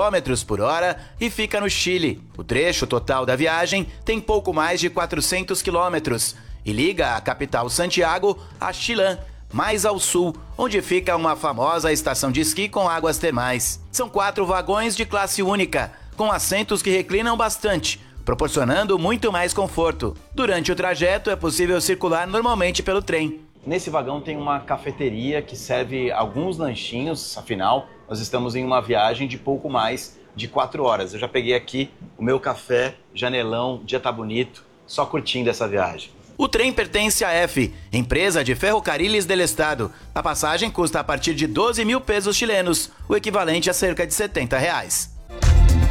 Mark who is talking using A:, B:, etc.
A: km por hora e fica no Chile. O trecho total da viagem tem pouco mais de 400 quilômetros e liga a capital Santiago a Chillán, mais ao sul, onde fica uma famosa estação de esqui com águas termais. São 4 vagões de classe única, com assentos que reclinam bastante, proporcionando muito mais conforto. Durante o trajeto é possível circular normalmente pelo trem. Nesse vagão tem uma cafeteria que serve alguns lanchinhos, afinal, nós estamos em uma viagem de pouco mais de 4 horas. Eu já peguei aqui o meu café, janelão, o dia tá bonito, só curtindo essa viagem. O trem pertence à EFE, empresa de Ferrocarriles del Estado. A passagem custa a partir de 12 mil pesos chilenos, o equivalente a cerca de R$70.